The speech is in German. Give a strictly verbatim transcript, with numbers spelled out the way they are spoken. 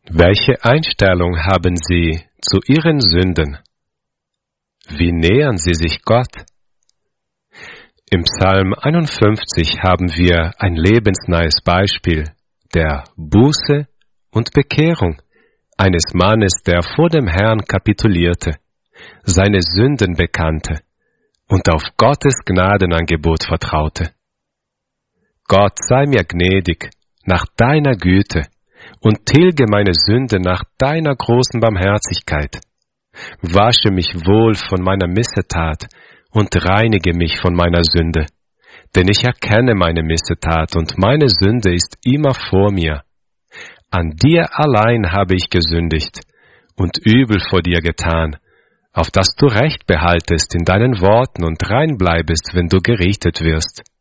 Welche Einstellung haben Sie zu Ihren Sünden? Wie nähern Sie sich Gott? Im Psalm einundfünfzig haben wir ein lebensnahes Beispiel der Buße und Bekehrung eines Mannes, der vor dem Herrn kapitulierte, seine Sünden bekannte und auf Gottes Gnadenangebot vertraute. Gott, sei mir gnädig nach deiner Güte und tilge meine Sünde nach deiner großen Barmherzigkeit. Wasche mich wohl von meiner Missetat und reinige mich von meiner Sünde, denn ich erkenne meine Missetat und meine Sünde ist immer vor mir. An dir allein habe ich gesündigt und übel vor dir getan, auf dass du Recht behaltest in deinen Worten und rein bleibest, wenn du gerichtet wirst.